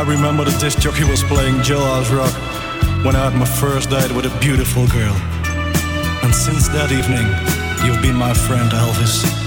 remember the disc jockey was playing Jailhouse Rock when I had my first date with a beautiful girl. And since that evening, you've been my friend, Elvis.